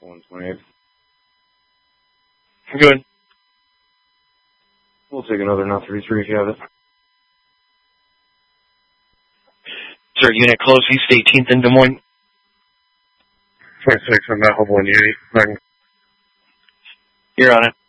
128. Good. We'll take another now 33 if you have it. Sir, unit close East 18th in Des Moines. 26, I'm at Hub 180. You're on it.